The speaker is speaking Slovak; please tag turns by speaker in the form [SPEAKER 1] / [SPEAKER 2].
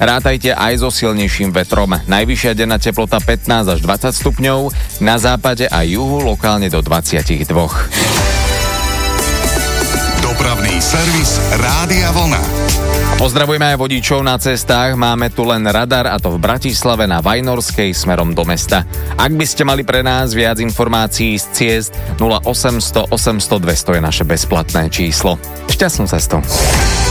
[SPEAKER 1] Rátajte aj so silnejším vetrom. Najvyššia denná teplota 15 až 20 stupňov, na západe a juhu lokálne do 22.
[SPEAKER 2] Dopravný servis Rádia Vlna.
[SPEAKER 1] Pozdravujeme aj vodičov na cestách, máme tu len radar a to v Bratislave na Vajnorskej smerom do mesta. Ak by ste mali pre nás viac informácií z ciest, 0800 800 200 je naše bezplatné číslo. Šťastnú cestu.